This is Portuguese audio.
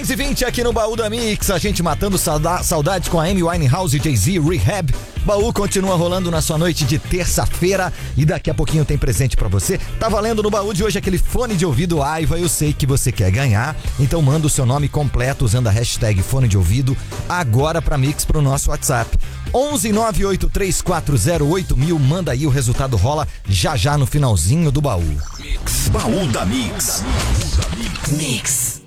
20 aqui no Baú da Mix, a gente matando saudades com a Amy Winehouse e Jay-Z, Rehab. Baú continua rolando na sua noite de terça-feira e daqui a pouquinho tem presente pra você. Tá valendo no baú de hoje aquele fone de ouvido Aiva, eu sei que você quer ganhar, então manda o seu nome completo usando a hashtag fone de ouvido agora pra Mix pro nosso WhatsApp. 11983408000, manda aí, o resultado rola já no finalzinho do baú. Mix, Baú da Mix. Mix.